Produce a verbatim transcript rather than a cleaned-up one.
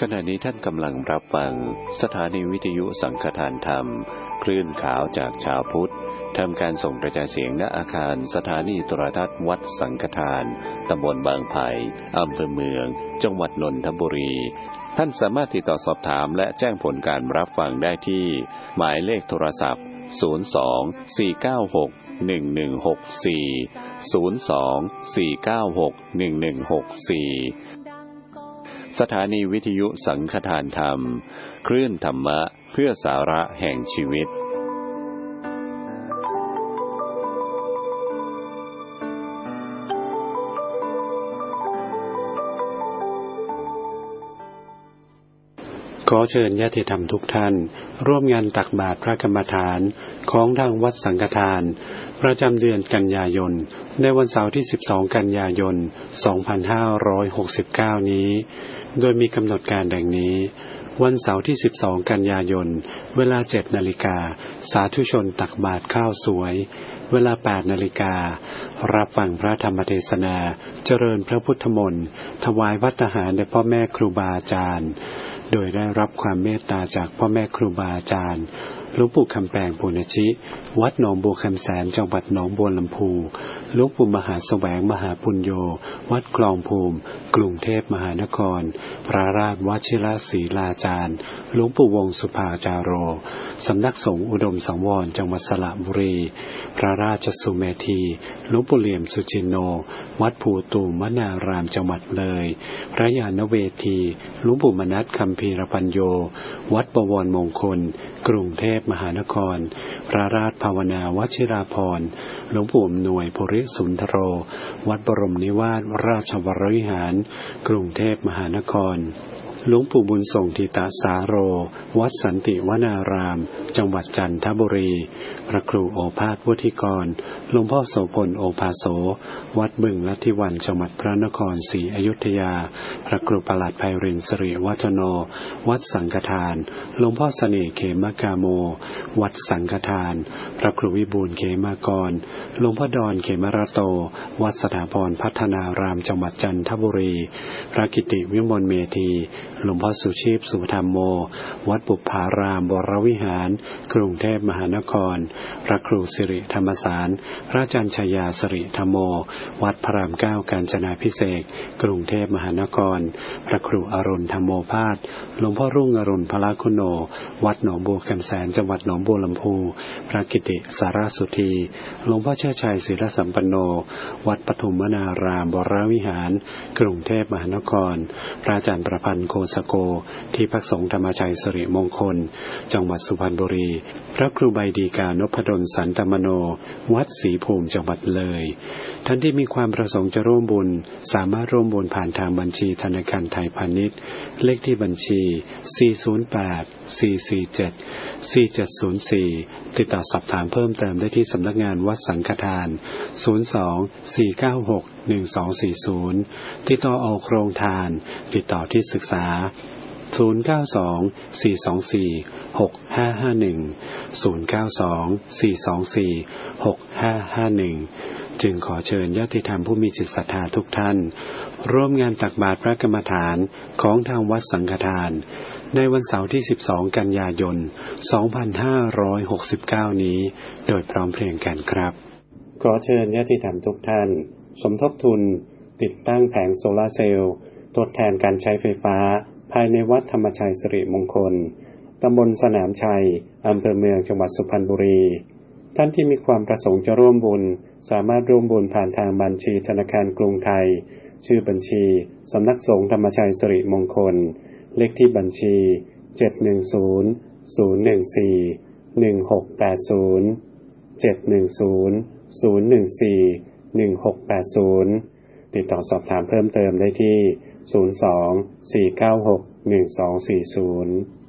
ขณะนี้ท่านกำลังรับฟังสถานีวิทยุสังฆทานธรรมคลื่นขาวจากชาวพุทธทำการส่งกระจายเสียงณอาคารสถานีโทรทัศน์วัดสังฆทานตำบลบางไผ่อำเภอเมืองจังหวัดนนทบุรีท่านสามารถติดต่อสอบถามและแจ้งผลการรับฟังได้ที่หมายเลขโทรศัพท์ศูนย์ สอง สี่ เก้า หก หนึ่ง หนึ่ง หก สี่ ศูนย์ สอง สี่ เก้า หก หนึ่ง หนึ่ง หก สี่สถานีวิทยุสังฆทานธรรมคลื่นธรรมะเพื่อสาระแห่งชีวิตขอเชิญญาติธรรมทุกท่านร่วมงานตักบาตรพระกรรมฐานของทางวัดสังฆทานประจำเดือนกันยายนในวันเสาร์ที่สิบสองกันยายนสองพันห้าร้อยหกสิบเก้านี้โดยมีกำหนดการดังนี้วันเสาร์ที่สิบสองกันยายนเวลาเจ็ดนาฬิกาสาธุชนตักบาตรข้าวสวยเวลาแปดนาฬิการับฟังพระธรรมเทศนาเจริญพระพุทธมนต์ถวายภัตตาหารแด่พ่อแม่ครูบาอาจารย์โดยได้รับความเมตตาจากพ่อแม่ครูบาอาจารย์หลวงปู่คำแปงปุณชิวัดหนองบัวคำแสนจังหวัดหนองบัวลำพูหลวงปู่มหาแสวงมหาปุญโญวัดคลองภูมิกรุงเทพมหานครพระราชวชิรศรีลาจารย์หลวงปู่วงสุภาจาโรสำนักสงฆ์อุดมสังวรจังหวัดสระบุรีพระราชสุเมธีหลวงปู่เหลี่ยมสุจินโนวัดภูตูมวนารามจังหวัดเลยพระญาณเวทีหลวงปู่มนัสคัมภีรปัญโยวัดบวรมงคลกรุงเทพมหานครพระราชภาวนาวชิราภรณ์หลวงปู่อำนวยภูริสุนทโรวัดบรมนิวาสราชวรวิหารกรุงเทพมหานครหลวงปู่บุญส่งทิตาสาโรวัดสันติวนารามจังหวัดจันทบุรีพระครูโอภาสวุฒิกรหลวงพ่อโสพลโอภาโสวัดบึงลัทธิวันจังหวัดพระนครศรีอยุธยาพระครูประหลัดไพรินทร์สิริวัฒโนวัดสังฆทานหลวงพ่อเสน่ห์เขมกาโมวัดสังฆทานพระครูวิบูลย์เขมากรหลวงพ่อดอนเขมราโตวัดสถาพรพัฒนารามจังหวัดจันทบุรีพระกิติวิมลเมธีหลวงพ่อสุชีพสุธรรมโมวัดปุปพารามวรวิหารกรุงเทพมหานครพระครูสิริธรรมสารพระอาจารย์ชยาสิริธรรมโมวัดพระรามเก้ากาญจนาภิเษกกรุงเทพมหานครพระครูอรุณธรรมโมภาสหลวงพ่อรุ่งอรุณพละคุโนวัดหนองบัวคำแสนจังหวัดหนองบัวลำพูพระกิติสารสุธีหลวงพ่อเชิดชัยศิลสัมปันโนวัดปฐุมวนารามวรวิหารกรุงเทพมหานครพระอาจารย์ประพันธ์โคสโกที่พักสงฆ์ธรรมชัยสิริมงคลจังหวัดสุพรรณบุรีพระครูใบดีกานพดลสันตมโนวัดศรีภูมิจังหวัดเลยท่านที่มีความประสงค์จะร่วมบุญสามารถร่วมบุญผ่านทางบัญชีธนาคารไทยพาณิชย์เลขที่บัญชีสี่ ศูนย์ แปด สี่ สี่ เจ็ด สี่ เจ็ด ศูนย์ สี่ติดต่อสอบถามเพิ่มเติมได้ที่สำนักงานวัดสังฆทานศูนย์ สอง สี่ เก้า หก หนึ่ง สอง สี่ ศูนย์ติดต่อออกโครงทานติดต่อที่ศึกษาศูนย์ เก้า สอง สี่ สอง สี่ หก ห้า ห้า หนึ่ง ศูนย์ เก้า สอง สี่ สอง สี่ หก ห้า ห้า หนึ่งจึงขอเชิญญาติธรรมผู้มีจิตศรัทธาทุกท่านร่วมงานตักบาตรพระกรรมฐานของทางวัดสังฆทานในวันเสาร์ที่สิบสองกันยายนสองพันห้าร้อยหกสิบเก้านี้โดยพร้อมเพรียงกันครับขอเชิญญาติธรรมทุกท่านสมทบทุนติดตั้งแผงโซลาร์เซลล์ทดแทนการใช้ไฟฟ้าภายในวัดธรรมชัยสิริมงคลตำบลสนามชัยอำเภอเมืองจังหวัดสุพรรณบุรีท่านที่มีความประสงค์จะร่วมบุญสามารถร่วมบุญผ่านทางบัญชีธนาคารกรุงไทยชื่อบัญชีสำนักสงฆ์ธรรมชัยสิริมงคลเลขที่บัญชีเจ็ด หนึ่ง ศูนย์ ศูนย์ หนึ่ง สี่ หนึ่ง หก แปด ศูนย์ เจ็ด หนึ่ง ศูนย์ ศูนย์ หนึ่ง สี่ หนึ่ง หก แปด ศูนย์ติดต่อสอบถามเพิ่มเติมได้ที่ศูนย์ สอง สี่ เก้า หก หนึ่ง สอง สี่ ศูนย์